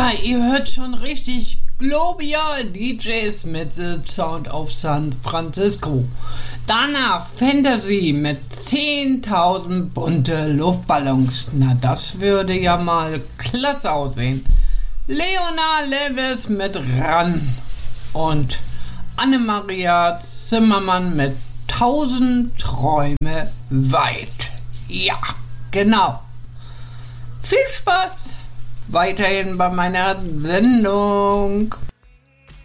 Ja, ihr hört schon richtig Global DJs mit The Sound of San Francisco. Danach Fantasy mit 10.000 bunte Luftballons. Na, das würde ja mal klasse aussehen. Leona Lewis mit Ran und Annemaria Zimmermann mit 1000 Träume weit. Ja, genau. Viel Spaß weiterhin bei meiner Sendung.